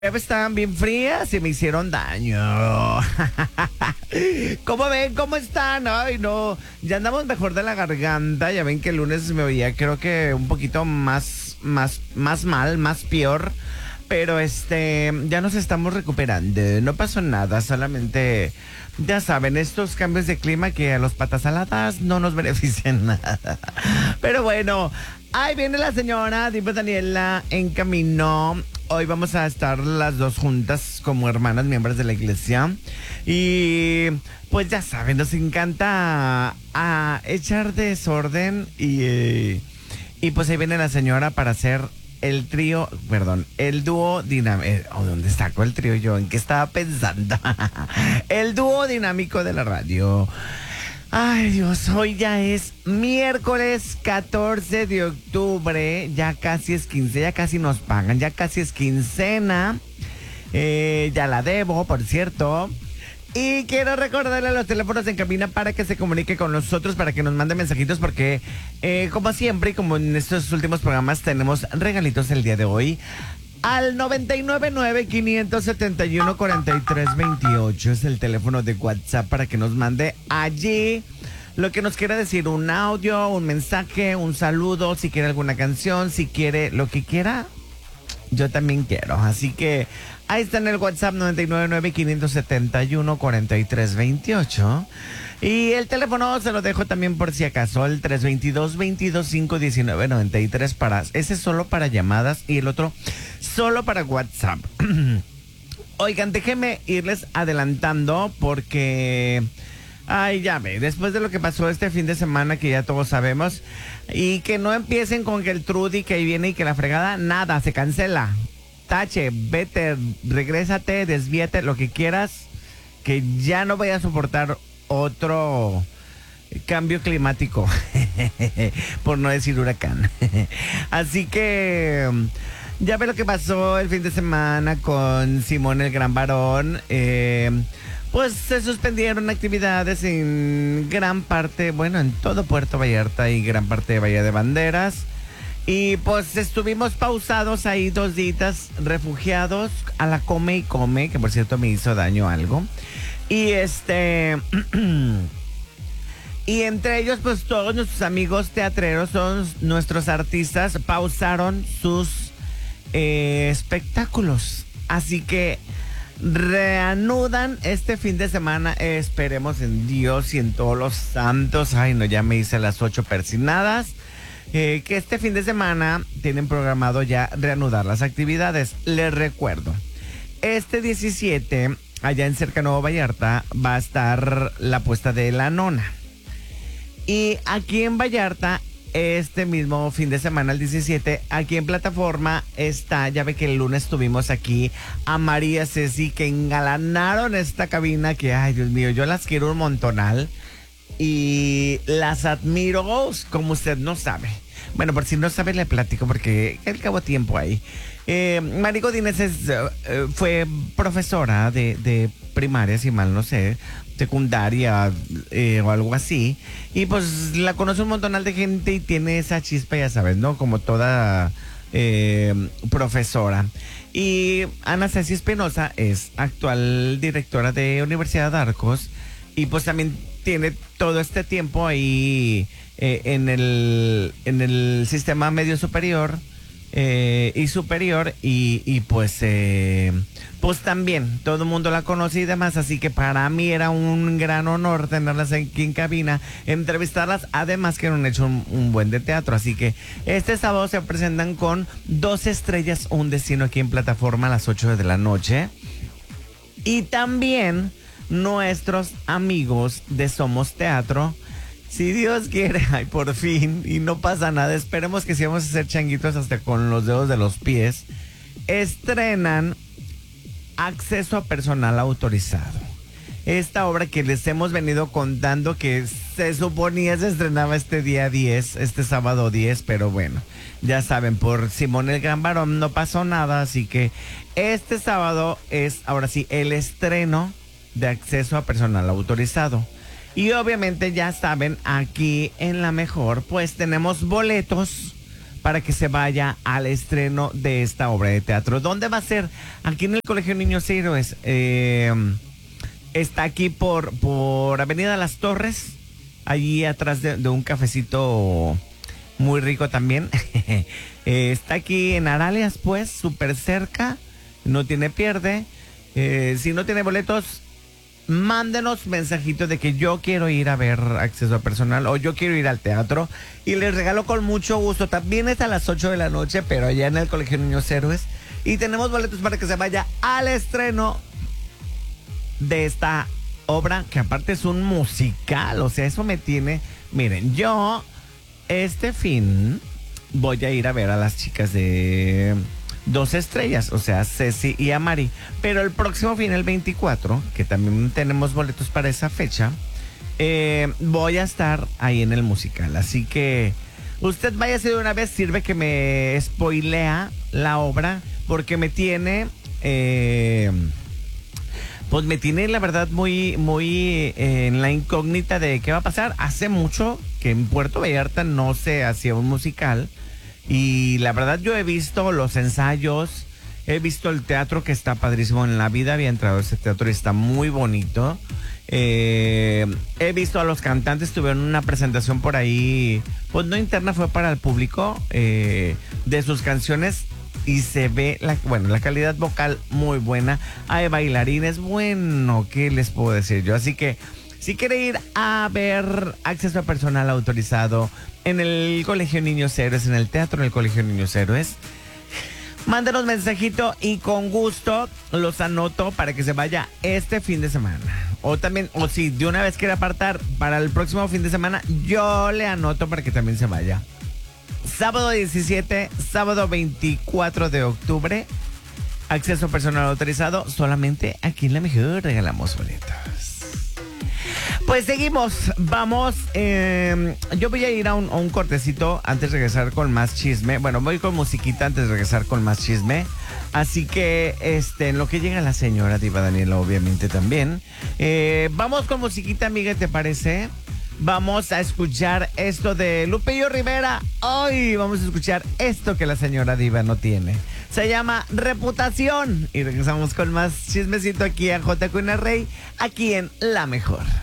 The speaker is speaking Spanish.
Estaban bien frías y me hicieron daño. ¿Cómo ven? ¿Cómo están? Ay, no. Ya andamos mejor de la garganta. Ya ven que el lunes me oía, creo que un poquito más mal, más peor. Pero ya nos estamos recuperando. No pasó nada, solamente, ya saben, estos cambios de clima que a los patas saladas no nos benefician nada. Pero bueno, ahí viene la señora Diva Daniela en camino. Hoy vamos a estar las dos juntas como hermanas miembros de la iglesia. Y pues ya saben, nos encanta echar desorden. Y pues ahí viene la señora para hacer el dúo dinámico. ¿Dónde saco el trío yo? ¿En qué estaba pensando? El dúo dinámico de la radio. Ay, Dios, hoy ya es miércoles 14 de octubre, ya casi es 15, ya casi nos pagan, ya casi es quincena, ya la debo, por cierto. Y quiero recordarle los teléfonos en cabina para que se comunique con nosotros, para que nos mande mensajitos, porque como siempre y como en estos últimos programas tenemos regalitos el día de hoy. Al 999-571-4328 es el teléfono de WhatsApp para que nos mande allí lo que nos quiera decir, un audio, un mensaje, un saludo, si quiere alguna canción, si quiere lo que quiera, yo también quiero. Así que ahí está en el WhatsApp 999-571-4328. Y el teléfono se lo dejo también por si acaso, el 322-225-1993 para, ese es solo para llamadas y el otro solo para WhatsApp. Oigan, déjenme irles adelantando porque, ay, ya ve, después de lo que pasó este fin de semana que ya todos sabemos, y que no empiecen con que el Trudy que ahí viene y que la fregada, nada, se cancela. Tache, vete, regrésate, desvíate, lo que quieras, que ya no voy a soportar otro cambio climático, por no decir huracán. Así que ya ve lo que pasó el fin de semana con Simón el Gran Varón. Pues se suspendieron actividades en gran parte, bueno, en todo Puerto Vallarta y gran parte de Bahía de Banderas. Y pues estuvimos pausados ahí 2 días, refugiados a la come y come, que por cierto me hizo daño algo. Y y entre ellos, pues todos nuestros amigos teatreros, son nuestros artistas, pausaron sus espectáculos. Así que reanudan este fin de semana. Esperemos en Dios y en todos los santos. Ay, no, ya me hice las 8 persinadas. Que este fin de semana tienen programado ya reanudar las actividades. Les recuerdo, este 17, allá en Cerca Nuevo Vallarta, va a estar la puesta de La Nona. Y aquí en Vallarta, este mismo fin de semana, el 17, aquí en Plataforma está, ya ve que el lunes tuvimos aquí a María Ceci, que engalanaron esta cabina, que ay, Dios mío, yo las quiero un montonal. Y las admiro como usted no sabe. Bueno, por si no sabe le platico porque al cabo tiempo ahí. Mari Godínez fue profesora de primaria, si mal no sé, secundaria o algo así. Y pues la conoce un montonal de gente y tiene esa chispa, ya sabes, ¿no? Como toda profesora. Y Ana Ceci Espinosa es actual directora de Universidad de Arcos. Y pues también tiene todo este tiempo ahí en el sistema medio superior y superior y pues también todo el mundo la conoce y demás, así que para mí era un gran honor tenerlas aquí en cabina, entrevistarlas, además que han hecho un buen de teatro, así que este sábado se presentan con 2 estrellas, un destino aquí en Plataforma a las 8 de la noche. Y también nuestros amigos de Somos Teatro, si Dios quiere, ay, por fin, y no pasa nada, esperemos que si vamos a hacer changuitos hasta con los dedos de los pies, estrenan Acceso a Personal Autorizado. Esta obra que les hemos venido contando que se suponía se estrenaba este día 10, este sábado 10, pero bueno, ya saben, por Simón el Gran Varón no pasó nada, así que este sábado es, ahora sí, el estreno de Acceso a Personal Autorizado. Y obviamente ya saben, aquí en La Mejor pues tenemos boletos para que se vaya al estreno de esta obra de teatro. ¿Dónde va a ser? Aquí en el Colegio Niños Héroes. Está aquí por Avenida Las Torres, allí atrás de un cafecito muy rico también. Está aquí en Aralias, pues, súper cerca, no tiene pierde. Si no tiene boletos, mándenos mensajitos de que yo quiero ir a ver Acceso a Personal o yo quiero ir al teatro y les regalo con mucho gusto. También es a las 8 de la noche, pero allá en el Colegio Niños Héroes. Y tenemos boletos para que se vaya al estreno de esta obra, que aparte es un musical. O sea, eso me tiene... Miren, yo este fin voy a ir a ver a las chicas de 2 estrellas, o sea, Ceci y Amari. Pero el próximo fin, el 24, que también tenemos boletos para esa fecha, voy a estar ahí en el musical. Así que usted váyase de una vez, sirve que me spoilea la obra, porque me tiene... pues me tiene la verdad muy en la incógnita de qué va a pasar. Hace mucho que en Puerto Vallarta no se hacía un musical. Y la verdad yo he visto los ensayos, he visto el teatro, que está padrísimo. En la vida había entrado a ese teatro y está muy bonito. He visto a los cantantes, tuvieron una presentación por ahí, pues no interna, fue para el público, de sus canciones. Y se ve la calidad vocal muy buena. Hay bailarines, bueno, ¿qué les puedo decir yo? Así que si quiere ir a ver Acceso a Personal autorizado en el Colegio Niños Héroes, en el Teatro del Colegio Niños Héroes, mándenos mensajito y con gusto los anoto para que se vaya este fin de semana. O también, o si de una vez quiere apartar para el próximo fin de semana, yo le anoto para que también se vaya. Sábado 17, sábado 24 de octubre, Acceso Personal autorizado, solamente aquí en La Mejor regalamos boletos. Pues seguimos, vamos, yo voy a ir a un cortecito antes de regresar con más chisme. Bueno, voy con musiquita antes de regresar con más chisme. Así que, en lo que llega la señora Diva Daniela, obviamente también. Vamos con musiquita, amiga, ¿te parece? Vamos a escuchar esto de Lupillo Rivera. Hoy vamos a escuchar esto que la señora Diva no tiene. Se llama Reputación. Y regresamos con más chismecito aquí a J. Cuna Rey, aquí en La Mejor.